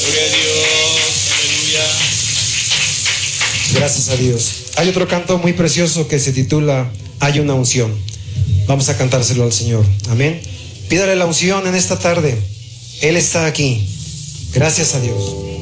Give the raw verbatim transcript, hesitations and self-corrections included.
Gloria a Dios, aleluya. Gracias a Dios. Hay otro canto muy precioso que se titula Hay una unción. Vamos a cantárselo al Señor. Amén. Pídale la unción en esta tarde. Él está aquí. Gracias a Dios.